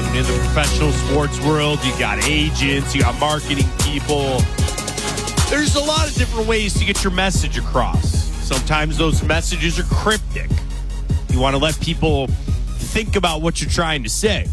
in the professional sports world, you got agents, you got marketing people. There's a lot of different ways to get your message across. Sometimes those messages are cryptic. You want to let people think about what you're trying to say.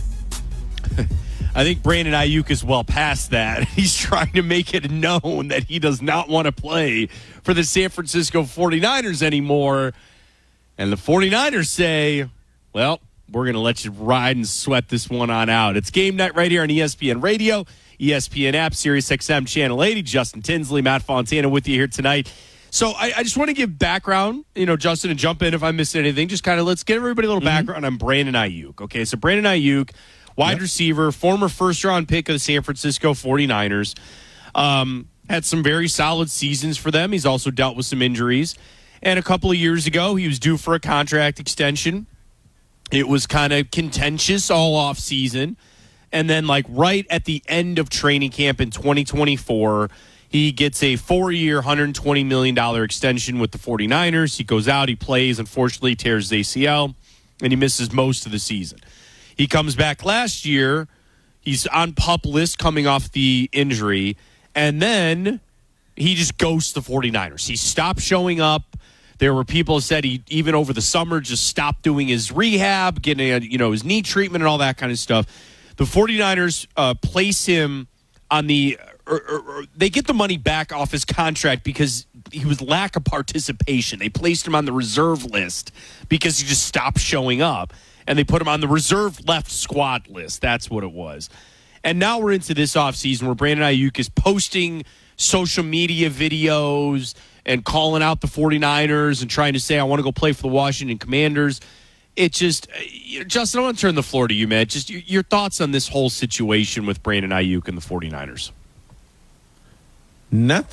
I think Brandon Ayuk is well past that. He's trying to make it known that he does not want to play for the San Francisco 49ers anymore. And the 49ers say, well, we're going to let you ride and sweat this one on out. It's game night right here on ESPN Radio, ESPN app, Sirius XM Channel 80. Justin Tinsley, Matt Fontana with you here tonight. So I just want to give background, Justin, and jump in if I missed anything. Just kind of let's get everybody a little background on Brandon Ayuk. Okay, so Brandon Ayuk, wide receiver, former first-round pick of the San Francisco 49ers. Had some very solid seasons for them. He's also dealt with some injuries. And a couple of years ago, he was due for a contract extension. It was kind of contentious all off season. And then right at the end of training camp in 2024, he gets a 4-year, $120 million extension with the 49ers. He goes out, he plays, unfortunately tears his ACL, and he misses most of the season. He comes back last year. He's on PUP list coming off the injury, and then he just ghosts the 49ers. He stopped showing up. There were people who said he, even over the summer, just stopped doing his rehab, getting his knee treatment and all that kind of stuff. The 49ers place him on the they get the money back off his contract because he was lack of participation. They placed him on the reserve list because he just stopped showing up, and they put him on the reserve left squad list. That's what it was. And now we're into this offseason where Brandon Ayuk is posting social media videos and calling out the 49ers and trying to say, I want to go play for the Washington Commanders. It just, Justin, I want to turn the floor to you, man. Just your thoughts on this whole situation with Brandon Ayuk and the 49ers. Nothing.